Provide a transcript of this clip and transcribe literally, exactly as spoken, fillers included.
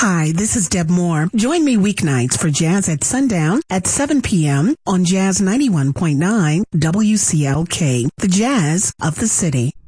Hi, this is Deb Moore. Join me weeknights for Jazz at Sundown at seven p.m. on Jazz ninety-one point nine W C L K, the jazz of the city.